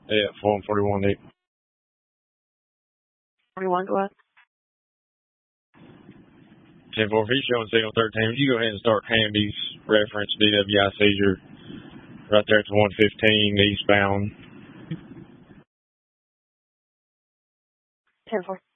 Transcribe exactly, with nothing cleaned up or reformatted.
Yeah, four forty-one, Nick. forty-one, go ahead. ten four, if he's showing signal thirteen, you go ahead and start Hamby's reference D W I seizure right there at the one fifteen eastbound. ten four.